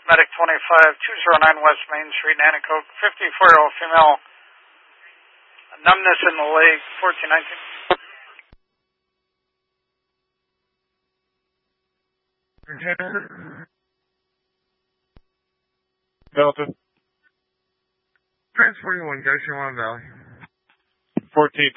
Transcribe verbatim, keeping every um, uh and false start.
Medic twenty-five, two oh nine West Main Street, Nanticoke, fifty-four-year-old female, numbness in the leg, fourteen nineteen. Delta. Transporting one, Goshen One Valley. fourteen